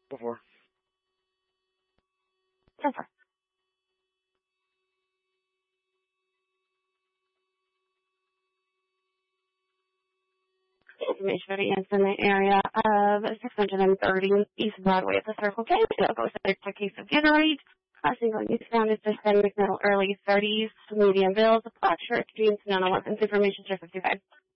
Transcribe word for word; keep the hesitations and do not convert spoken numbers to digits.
Before. ten four. Information for the incident area of six hundred thirty East Broadway at the Circle K. Local subject to case of Gatorade. Crossing on eastbound is Hispanic middle early thirties, medium bills, black shirt, jeans, none eleven. Information, fifty-five.